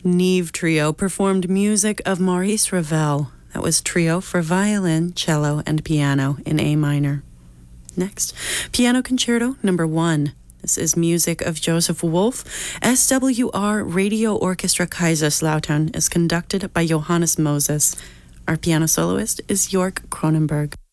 Nive Trio performed music of Maurice Ravel. That was Trio for violin, cello, and piano in A minor. Next, Piano Concerto Number 1. This is music of Joseph Wolf. SWR Radio Orchestra Kaiserslautern is conducted by Johannes Moses. Our piano soloist is Jörg Cronenberg.